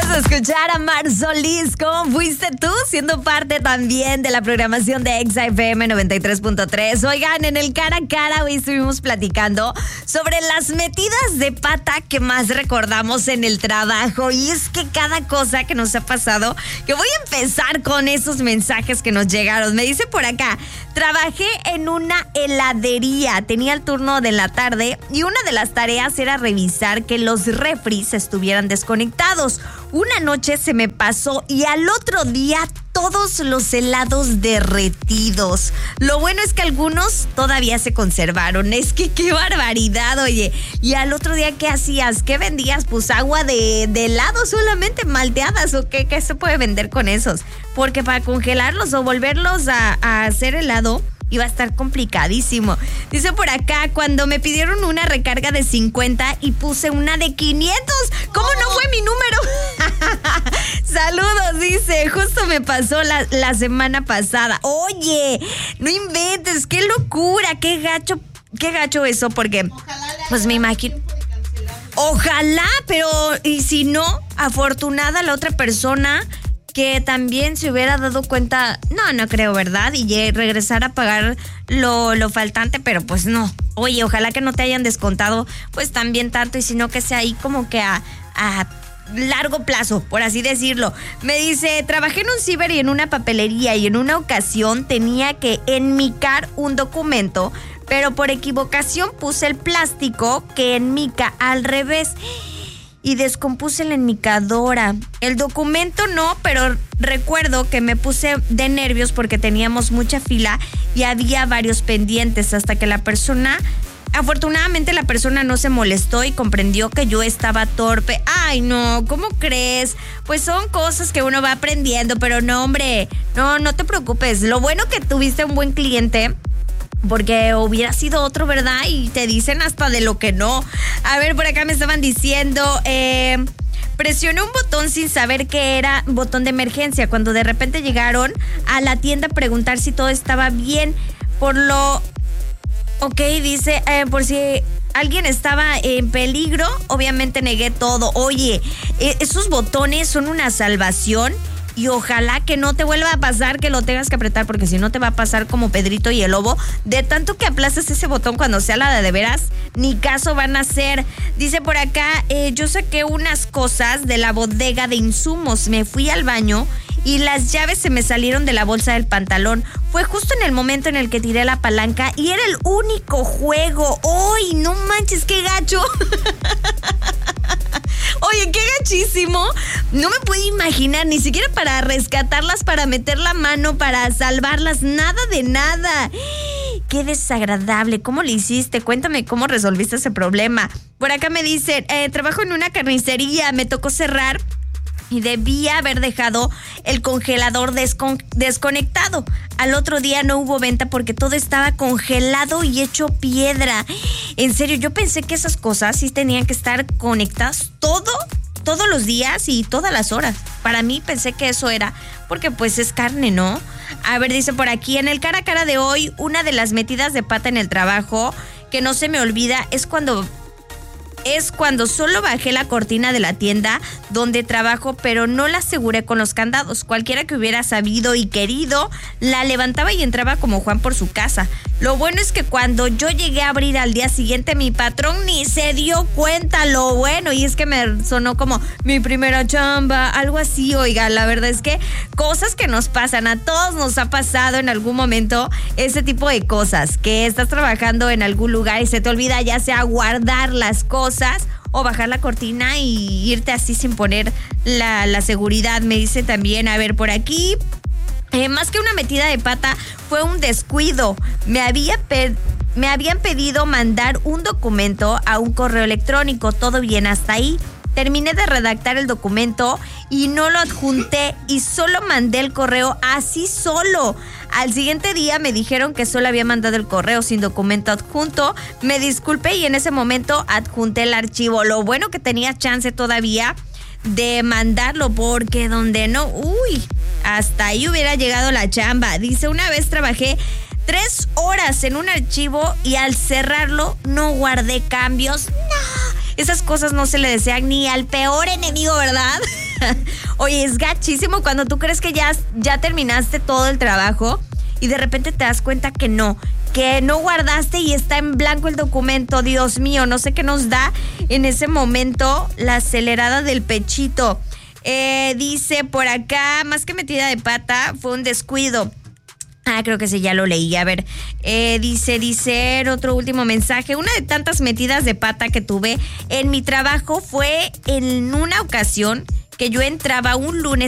a escuchar a Mar Solís. ¿Cómo fuiste tú? Siendo parte también de la programación de Exa FM 93.3. Oigan, en el Cara a Cara hoy estuvimos platicando sobre las metidas de pata que más recordamos en el trabajo. Y es que cada cosa que nos ha pasado, que voy a empezar con esos mensajes que nos llegaron. Me dice por acá, trabajé en una heladería, tenía el turno de la tarde y una de las tareas era revisar que los refris estuvieran desconectados. Una noche se me pasó y al otro día todos los helados derretidos. Lo bueno es que algunos todavía se conservaron. Es que qué barbaridad, oye. Y al otro día, ¿qué hacías? ¿Qué vendías? Pues agua de helado solamente, malteadas o qué se puede vender con esos. Porque para congelarlos o volverlos a hacer helado iba a estar complicadísimo. Dice por acá, cuando me pidieron una recarga de 50 y puse una de 500. ¿Cómo no fue mi número? Saludos, dice. Justo me pasó la semana pasada. Oye, no inventes, qué locura, qué gacho eso, porque pues me imagino. Ojalá, pero y si no, afortunada la otra persona que también se hubiera dado cuenta, no creo, ¿verdad? Y regresar a pagar lo faltante, pero pues no. Oye, ojalá que no te hayan descontado pues también tanto, y sino que sea ahí como que a largo plazo, por así decirlo. Me dice, trabajé en un ciber y en una papelería, y en una ocasión tenía que enmicar un documento, pero por equivocación puse el plástico que enmica al revés y descompuse la enmicadora. El documento no, pero recuerdo que me puse de nervios porque teníamos mucha fila y había varios pendientes, hasta que afortunadamente la persona no se molestó y comprendió que yo estaba torpe. Ay, no, ¿cómo crees? Pues son cosas que uno va aprendiendo, pero no, hombre, no te preocupes. Lo bueno que tuviste un buen cliente, porque hubiera sido otro, ¿verdad? Y te dicen hasta de lo que no. A ver, por acá me estaban diciendo, presioné un botón sin saber que era botón de emergencia, cuando de repente llegaron a la tienda a preguntar si todo estaba bien. Dice, por si alguien estaba en peligro, obviamente negué todo. Oye, esos botones son una salvación. Y ojalá que no te vuelva a pasar que lo tengas que apretar, porque si no te va a pasar como Pedrito y el Lobo. De tanto que aplaces ese botón cuando sea la de veras, ni caso van a hacer. Dice por acá, yo saqué unas cosas de la bodega de insumos. Me fui al baño y las llaves se me salieron de la bolsa del pantalón. Fue justo en el momento en el que tiré la palanca y era el único juego. ¡Ay, no manches, qué gacho! Oye, qué gachísimo. No me puedo imaginar, ni siquiera para rescatarlas, para meter la mano, para salvarlas, nada de nada. Qué desagradable. ¿Cómo le hiciste? Cuéntame cómo resolviste ese problema. Por acá me dicen, trabajo en una carnicería, me tocó cerrar y debía haber dejado el congelador desconectado. Al otro día no hubo venta porque todo estaba congelado y hecho piedra. En serio, yo pensé que esas cosas sí tenían que estar conectadas todos los días y todas las horas. Para mí pensé que eso era porque pues es carne, ¿no? A ver, dice por aquí, en el Cara a Cara de hoy, una de las metidas de pata en el trabajo que no se me olvida es cuando solo bajé la cortina de la tienda donde trabajo, pero no la aseguré con los candados. Cualquiera que hubiera sabido y querido, la levantaba y entraba como Juan por su casa. Lo bueno es que cuando yo llegué a abrir al día siguiente, mi patrón ni se dio cuenta. Lo bueno, y es que me sonó como mi primera chamba, algo así. Oiga, la verdad es que cosas que nos pasan, a todos nos ha pasado en algún momento ese tipo de cosas, que estás trabajando en algún lugar y se te olvida ya sea guardar las cosas o bajar la cortina y irte así sin poner la seguridad. Me dice también, a ver, por aquí, más que una metida de pata, fue un descuido. Me habían pedido mandar un documento a un correo electrónico. Todo bien hasta ahí. Terminé de redactar el documento y no lo adjunté y solo mandé el correo así solo. Al siguiente día me dijeron que solo había mandado el correo sin documento adjunto. Me disculpé y en ese momento adjunté el archivo. Lo bueno que tenía chance todavía de mandarlo, porque donde no, hasta ahí hubiera llegado la chamba. Dice, una vez trabajé 3 horas en un archivo y al cerrarlo no guardé cambios. No, esas cosas no se le desean ni al peor enemigo, ¿verdad? Oye, es gachísimo cuando tú crees que ya terminaste todo el trabajo y de repente te das cuenta que no guardaste y está en blanco el documento. Dios mío, no sé qué nos da en ese momento la acelerada del pechito. Dice por acá, más que metida de pata, fue un descuido. Creo que sí, ya lo leí. A ver, dice otro último mensaje. Una de tantas metidas de pata que tuve en mi trabajo fue en una ocasión que yo entraba un lunes